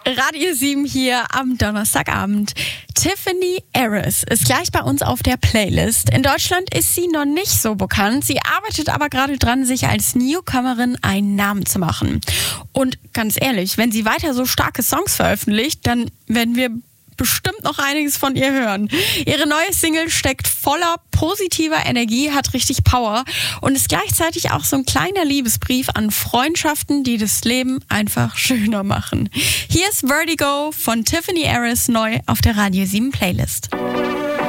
Radio 7 hier am Donnerstagabend. Tiffany Harris ist gleich bei uns auf der Playlist. In Deutschland ist sie noch nicht so bekannt. Sie arbeitet aber gerade dran, sich als Newcomerin einen Namen zu machen. Und ganz ehrlich, wenn sie weiter so starke Songs veröffentlicht, dann werden wir bestimmt noch einiges von ihr hören. Ihre neue Single steckt voller positiver Energie, hat richtig Power und ist gleichzeitig auch so ein kleiner Liebesbrief an Freundschaften, die das Leben einfach schöner machen. Hier ist Vertigo von Tiffany Harris neu auf der Radio 7 Playlist.